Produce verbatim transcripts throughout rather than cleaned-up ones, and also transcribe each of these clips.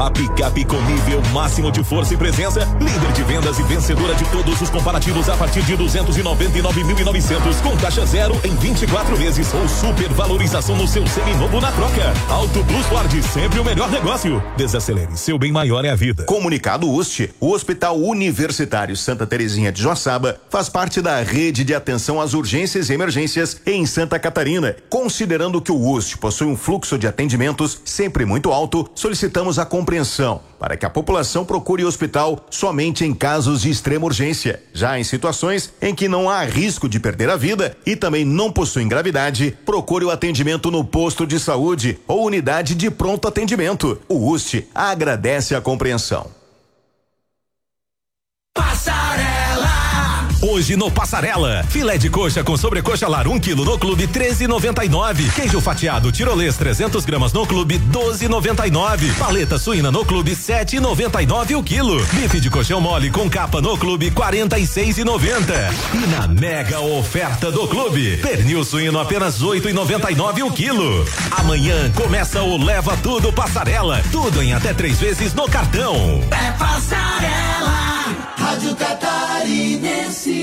A picape com nível máximo de força e presença, líder de vendas e vencedora de todos os comparativos a partir de duzentos e noventa e nove mil e novecentos, com taxa zero em vinte e quatro vezes ou supervalorização no seu seminovo na troca. Auto Plus Ford, sempre o melhor negócio. Desacelere, seu bem maior é a vida. Comunicado U S T, o Hospital Universitário Santa Terezinha de Joaçaba faz parte da rede de atenção às urgências e emergências em Santa Catarina. Considerando que o U S T possui um fluxo de atendimentos sempre muito alto, solicitamos a compreensão para que a população procure o hospital somente em casos de extrema urgência. Já em situações em que não há risco de perder a vida e também não possui gravidade, procure o atendimento no posto de saúde ou unidade de pronto atendimento. O U S T agradece a compreensão. Hoje no Passarela, filé de coxa com sobrecoxa lar um quilo no clube treze e noventa e nove. Queijo fatiado tirolês trezentos gramas no clube doze e noventa e nove. Paleta suína no clube sete e noventa e nove o quilo. Bife de colchão mole com capa no clube quarenta e seis e noventa. E na mega oferta do clube, pernil suíno apenas oito e noventa e nove o quilo. Amanhã começa o Leva Tudo Passarela, tudo em até três vezes no cartão. É Passarela, Rádio Catarinense.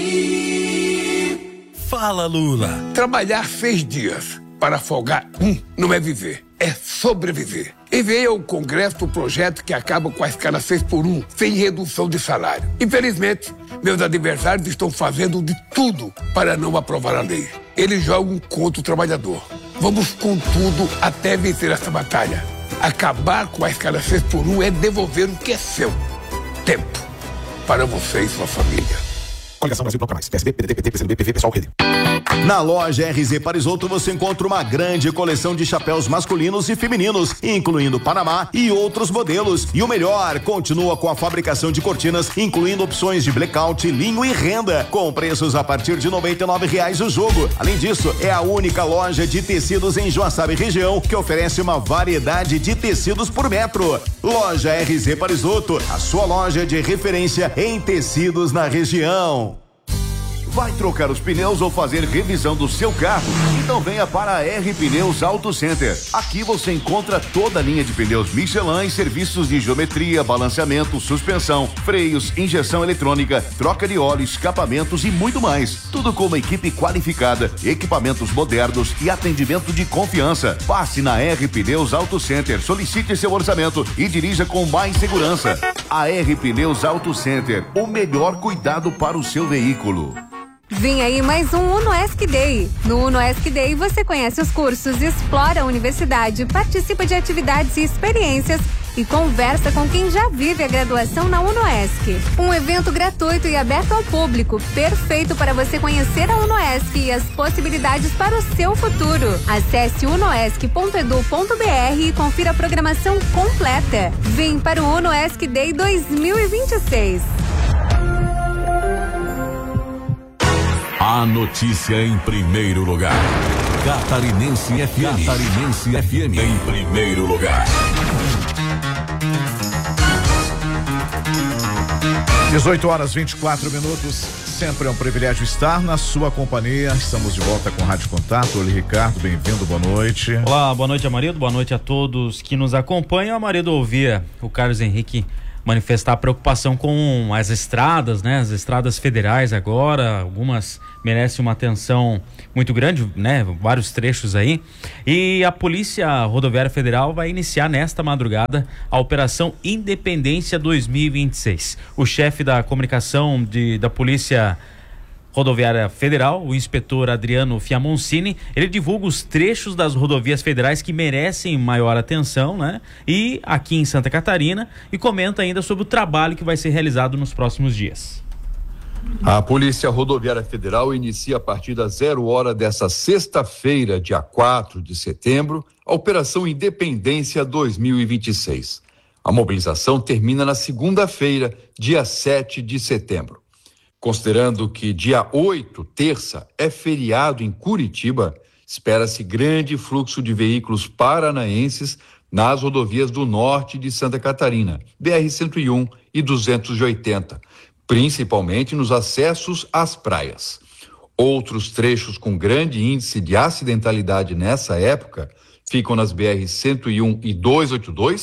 Fala, Lula. Trabalhar seis dias para folgar um não é viver, é sobreviver. Enviei ao Congresso o projeto que acaba com a escala seis por um, sem redução de salário. Infelizmente, meus adversários estão fazendo de tudo para não aprovar a lei. Eles jogam contra o trabalhador. Vamos com tudo até vencer essa batalha. Acabar com a escala seis por um é devolver o que é seu. Tempo para você e sua família. Coligação Brasil Bloco Mais, P S B, P D T, P T, P C D B, P V, Pessoal, Rede. Na loja R Z Parisoto você encontra uma grande coleção de chapéus masculinos e femininos, incluindo Panamá e outros modelos. E o melhor, continua com a fabricação de cortinas, incluindo opções de blackout, linho e renda, com preços a partir de noventa e nove reais o jogo. Além disso, é a única loja de tecidos em Joaçaba e região que oferece uma variedade de tecidos por metro. Loja R Z Parisoto, a sua loja de referência em tecidos na região. Vai trocar os pneus ou fazer revisão do seu carro? Então venha para a R Pneus Auto Center. Aqui você encontra toda a linha de pneus Michelin e serviços de geometria, balanceamento, suspensão, freios, injeção eletrônica, troca de óleo, escapamentos e muito mais. Tudo com uma equipe qualificada, equipamentos modernos e atendimento de confiança. Passe na R Pneus Auto Center, solicite seu orçamento e dirija com mais segurança. A R Pneus Auto Center, o melhor cuidado para o seu veículo. Vem aí mais um UnoESC Day. No UnoESC Day você conhece os cursos, explora a universidade, participa de atividades e experiências e conversa com quem já vive a graduação na UnoESC. Um evento gratuito e aberto ao público, perfeito para você conhecer a UnoESC e as possibilidades para o seu futuro. Acesse unoesc ponto edu ponto br e confira a programação completa. Vem para o UnoESC Day dois mil e vinte e seis. A notícia em primeiro lugar. Catarinense F M. Catarinense F M em primeiro lugar. dezoito horas e vinte e quatro minutos. Sempre é um privilégio estar na sua companhia. Estamos de volta com o Rádio Contato. Olha, Ricardo, bem-vindo, boa noite. Olá, boa noite, Amarildo. Boa noite a todos que nos acompanham. Amarildo, ouvia o Carlos Henrique manifestar preocupação com as estradas, né? As estradas federais agora, algumas merecem uma atenção muito grande, né? Vários trechos aí. E a Polícia Rodoviária Federal vai iniciar nesta madrugada a Operação Independência dois mil e vinte e seis. O chefe da comunicação de, da Polícia Rodoviária Federal, o inspetor Adriano Fiamoncini, ele divulga os trechos das rodovias federais que merecem maior atenção, né? E aqui em Santa Catarina, e comenta ainda sobre o trabalho que vai ser realizado nos próximos dias. A Polícia Rodoviária Federal inicia a partir das zero hora desta sexta-feira, dia quatro de setembro, a Operação Independência dois mil e vinte e seis. A mobilização termina na segunda-feira, dia sete de setembro. Considerando que dia oito, terça, é feriado em Curitiba, espera-se grande fluxo de veículos paranaenses nas rodovias do norte de Santa Catarina, B R cento e um e duzentos e oitenta, principalmente nos acessos às praias. Outros trechos com grande índice de acidentalidade nessa época ficam nas B R cento e um e duzentos e oitenta e dois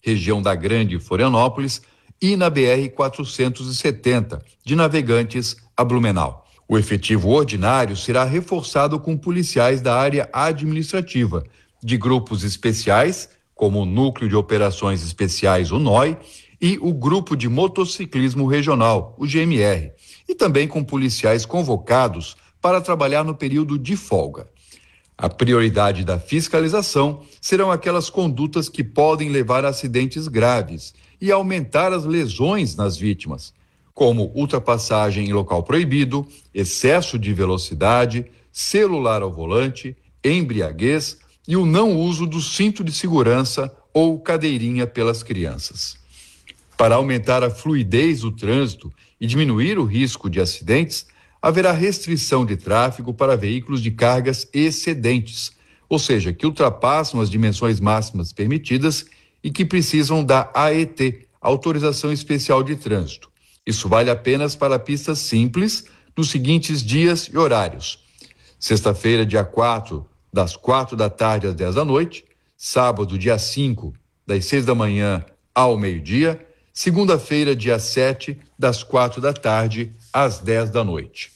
região da Grande Florianópolis, e na B R quatrocentos e setenta, de Navegantes a Blumenau. O efetivo ordinário será reforçado com policiais da área administrativa, de grupos especiais, como o Núcleo de Operações Especiais, o N O I, e o Grupo de Motociclismo Regional, o G M R, e também com policiais convocados para trabalhar no período de folga. A prioridade da fiscalização serão aquelas condutas que podem levar a acidentes graves e aumentar as lesões nas vítimas, como ultrapassagem em local proibido, excesso de velocidade, celular ao volante, embriaguez e o não uso do cinto de segurança ou cadeirinha pelas crianças. Para aumentar a fluidez do trânsito e diminuir o risco de acidentes, haverá restrição de tráfego para veículos de cargas excedentes, ou seja, que ultrapassam as dimensões máximas permitidas e que precisam da A E T, Autorização Especial de Trânsito. Isso vale apenas para pistas simples, nos seguintes dias e horários: sexta-feira, dia quatro, das quatro da tarde às dez da noite, sábado, dia cinco, das seis da manhã ao meio-dia, segunda-feira, dia sete, das quatro da tarde às dez da noite.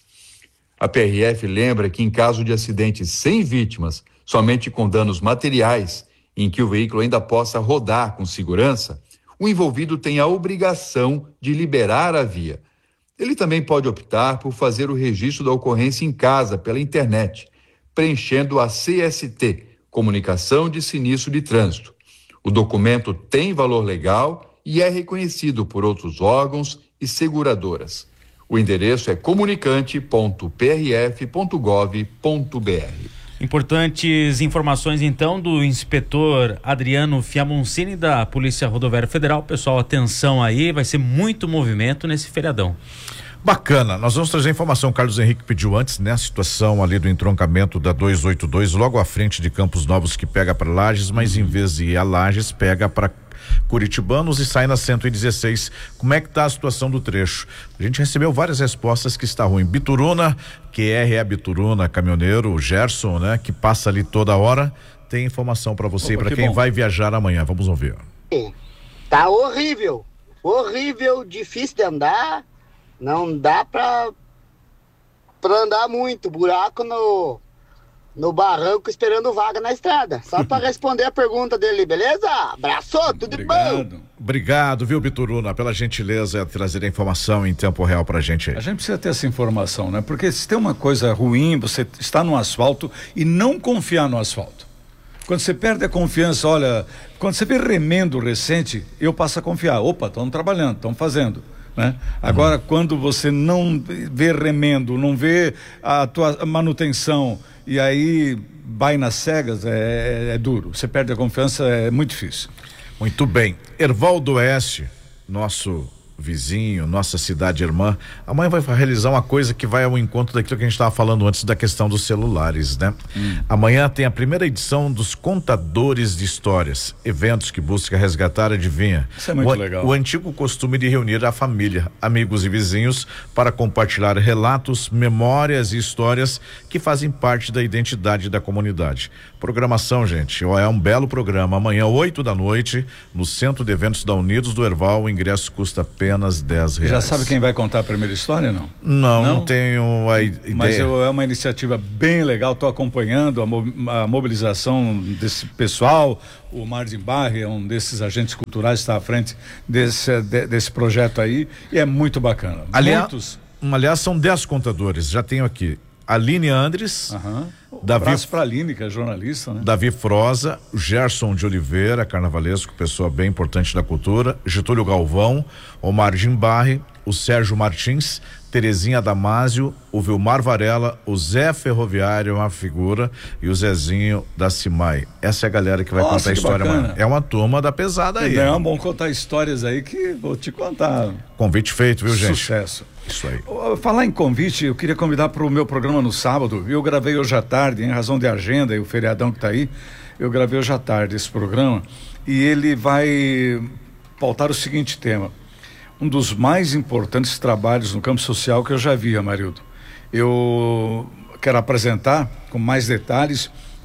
A P R F lembra que, em caso de acidente sem vítimas, somente com danos materiais, em que o veículo ainda possa rodar com segurança, o envolvido tem a obrigação de liberar a via. Ele também pode optar por fazer o registro da ocorrência em casa, pela internet, preenchendo a C S T, Comunicação de Sinistro de Trânsito. O documento tem valor legal e é reconhecido por outros órgãos e seguradoras. O endereço é comunicante ponto p r f ponto gov ponto b r. Importantes informações então do inspetor Adriano Fiamoncini da Polícia Rodoviária Federal. Pessoal, atenção aí, vai ser muito movimento nesse feriadão. Bacana, nós vamos trazer informação. O Carlos Henrique pediu antes, né? A situação ali do entroncamento da duzentos e oitenta e dois, logo à frente de Campos Novos, que pega para Lages, mas em vez de ir a Lages, pega para Curitibanos e sai na cento e dezesseis. Como é que tá a situação do trecho? A gente recebeu várias respostas que está ruim. Bituruna, Q R é Bituruna, caminhoneiro, o Gerson, né? Que passa ali toda hora. Tem informação para você e para que quem bom. vai viajar amanhã. Vamos ouvir. Tá horrível, horrível, difícil de andar. Não dá pra, pra andar muito, buraco no, no barranco esperando vaga na estrada. Só pra responder a pergunta dele, beleza? Abraço, tudo Obrigado. bom? Obrigado, viu, Bituruna, pela gentileza de trazer a informação em tempo real pra gente aí. A gente precisa ter essa informação, né? Porque se tem uma coisa ruim, você está no asfalto e não confiar no asfalto. Quando você perde a confiança, olha, quando você vê remendo recente, eu passo a confiar. Opa, estão trabalhando, estão fazendo. Né? Agora, uhum. quando você não vê remendo, não vê a tua manutenção e aí vai nas cegas, é, é, é duro. Você perde a confiança, é muito difícil. Muito bem. Ervaldo Oeste, nosso vizinho, nossa cidade irmã, amanhã vai realizar uma coisa que vai ao encontro daquilo que a gente estava falando antes da questão dos celulares, né? Hum. Amanhã tem a primeira edição dos Contadores de Histórias, eventos que busca resgatar, adivinha? Isso é muito o, legal. O antigo costume de reunir a família, amigos e vizinhos para compartilhar relatos, memórias e histórias que fazem parte da identidade da comunidade. Programação, gente, é um belo programa. Amanhã, oito da noite, no Centro de Eventos da Unidos do Erval, o ingresso custa apenas dez reais. Já sabe quem vai contar a primeira história, não? Não, não, não tenho a ideia. Mas eu, é uma iniciativa bem legal, estou acompanhando a, mo, a mobilização desse pessoal. O Martin Barre é um desses agentes culturais que está à frente desse, de, desse projeto aí, e é muito bacana. Aliás, Muitos... aliás, são dez contadores, já tenho aqui. Aline Andres, uhum. Davi, um abraço para a Aline, que é jornalista, né? Davi Froza, Gerson de Oliveira, carnavalesco, pessoa bem importante da cultura, Getúlio Galvão, Omar Gimbarre, o Sérgio Martins, Terezinha Damásio, o Vilmar Varela, o Zé Ferroviário, uma figura, e o Zezinho da Cimai. Essa é a galera que vai Nossa, contar a história amanhã. É uma turma da pesada aí. É bom contar histórias aí que vou te contar. Convite feito, viu, gente? Sucesso. Isso aí. Falar em convite, eu queria convidar para o meu programa no sábado. Eu gravei hoje à tarde, em razão de agenda e o feriadão que está aí, eu gravei hoje à tarde esse programa e ele vai pautar o seguinte tema: um dos mais importantes trabalhos no campo social que eu já vi, Amarildo. Eu quero apresentar com mais detalhes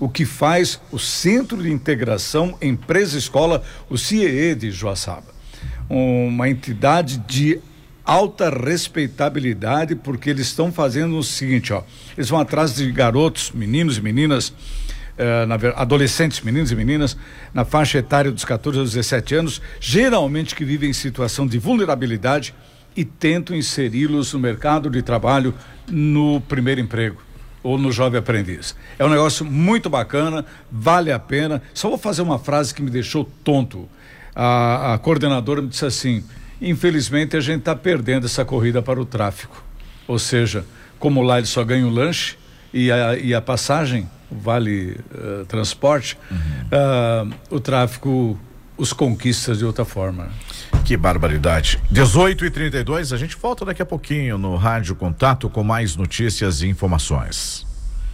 o que faz o Centro de Integração Empresa-Escola, o C I E de Joaçaba. Uma entidade de alta respeitabilidade, porque eles estão fazendo o seguinte, ó, eles vão atrás de garotos, meninos e meninas, eh, na, adolescentes, meninos e meninas, na faixa etária dos catorze aos dezessete anos, geralmente que vivem em situação de vulnerabilidade e tentam inseri-los no mercado de trabalho no primeiro emprego ou no jovem aprendiz. É um negócio muito bacana, vale a pena. Só vou fazer uma frase que me deixou tonto. A, a coordenadora me disse assim: infelizmente a gente está perdendo essa corrida para o tráfico. Ou seja, como lá eles só ganham o lanche e a, e a passagem, o vale uh, transporte, uhum. uh, o tráfico os conquista de outra forma. Que barbaridade. dezoito e trinta e dois, a gente volta daqui a pouquinho no Rádio Contato com mais notícias e informações.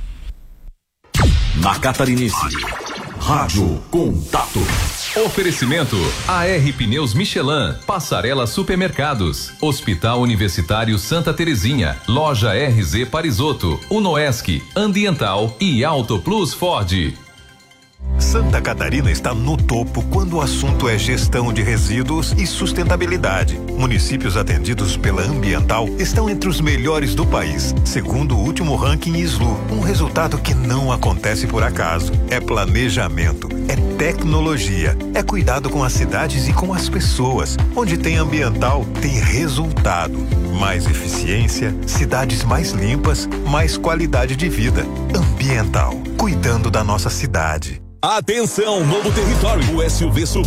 Na Catarinense, Rádio Contato. Oferecimento A R Pneus Michelin, Passarela Supermercados, Hospital Universitário Santa Terezinha, Loja R Z Parisotto, Unoesc, Ambiental e Auto Plus Ford. Santa Catarina está no topo quando o assunto é gestão de resíduos e sustentabilidade. Municípios atendidos pela Ambiental estão entre os melhores do país, segundo o último ranking I S L U. Um resultado que não acontece por acaso. É planejamento, é tecnologia, é cuidado com as cidades e com as pessoas. Onde tem Ambiental, tem resultado. Mais eficiência, cidades mais limpas, mais qualidade de vida. Ambiental, cuidando da nossa cidade. Atenção, novo território. O S U V S U V